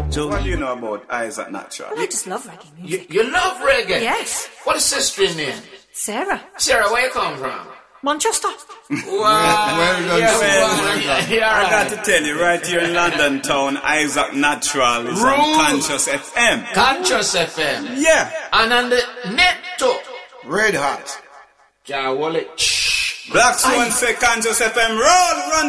What do you know about Isaac Natural? Well, I just love reggae music. You love reggae? Yes. What is sister name? Sarah. Sarah, where you come from? Manchester. Wow. I got to tell you, right here in London town, Isaac Natural is on Conscious FM. Conscious FM? Yeah. And on the net too. Red Hot. Ja, wallet. Black Swan say Conscious FM, roll, run